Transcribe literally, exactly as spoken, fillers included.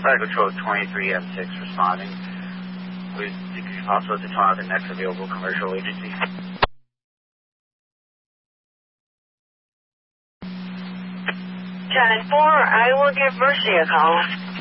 Fire Control twenty-three M six responding. Would it be possible to talk to the next available commercial agency? ten four, I will give Mercy a call.